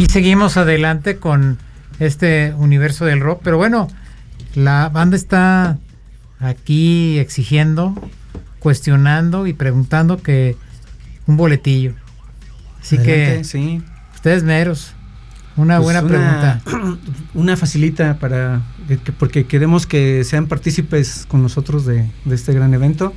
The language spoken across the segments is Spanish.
aquí seguimos adelante con este universo del rock, pero bueno, la banda está aquí exigiendo, cuestionando y preguntando que un boletillo. Así adelante, que sí. Ustedes meros, una Pues buena pregunta. Una facilita porque queremos que sean partícipes con nosotros de este gran evento.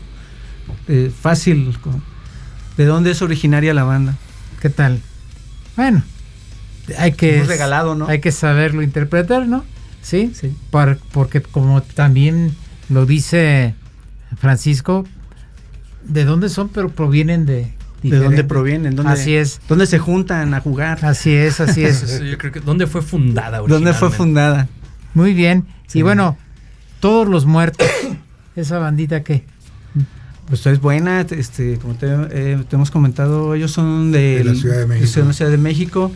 Fácil. ¿De dónde es originaria la banda? ¿Qué tal? Bueno, hay que hemos regalado, ¿no? Hay que saberlo interpretar, ¿no? Sí. Sí. Porque como también lo dice Francisco, ¿de dónde son? Pero provienen de dónde provienen? Así es. ¿Dónde se juntan a jugar? Así es. Yo creo que ¿dónde fue fundada originalmente? ¿Dónde fue fundada? Muy bien. Sí. Y bueno, Todos los Muertos, esa bandita que pues es buena, como te hemos comentado, ellos son de la Ciudad de México. De la Ciudad de México.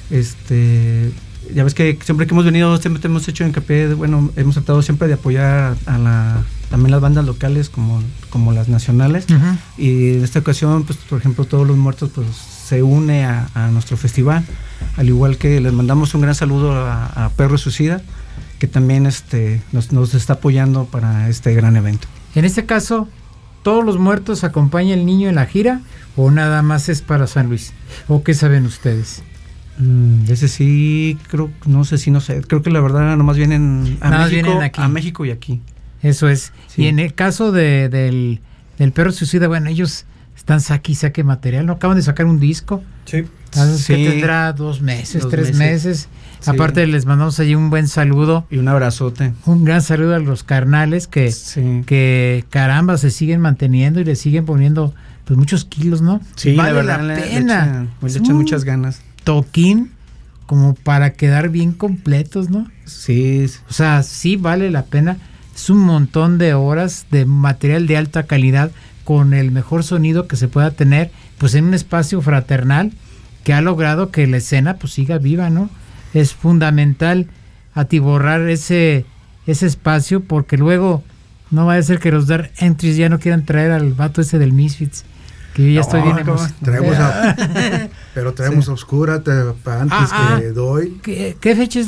Ya ves que siempre que hemos venido, siempre hemos hecho hincapié, hemos tratado siempre de apoyar también las bandas locales como las nacionales. uh-huh. Y en esta ocasión, pues por ejemplo, Todos los Muertos pues se une a nuestro festival, al igual que les mandamos un gran saludo a Perro Suicida, que también nos está apoyando para este gran evento. En este caso, ¿Todos los Muertos acompaña el niño en la gira o nada más es para San Luis? ¿O qué saben ustedes? Ese sí, creo que la verdad nomás vienen a México y aquí. Eso es. Sí. Y en el caso del Perro Suicida, bueno, ellos están saque material, ¿no? Acaban de sacar un disco. Sí. Que tendrá 2 meses, 3 meses. Sí. Aparte les mandamos allí un buen saludo. Y un abrazote. Un gran saludo a los carnales que caramba se siguen manteniendo y le siguen poniendo pues muchos kilos, ¿no? Sí, vale la verdad, la pena. Le echan muchas ganas. Toquín como para quedar bien completos, ¿no? Sí. O sea, sí vale la pena. Es un montón de horas de material de alta calidad con el mejor sonido que se pueda tener, pues en un espacio fraternal que ha logrado que la escena pues siga viva, ¿no? Es fundamental atiborrar ese espacio porque luego no va a ser que los Dark Entries ya no quieran traer al vato ese del Misfits, que yo ya estoy bien emocionado. Pero traemos Obscura antes que Doy. ¿Qué fecha es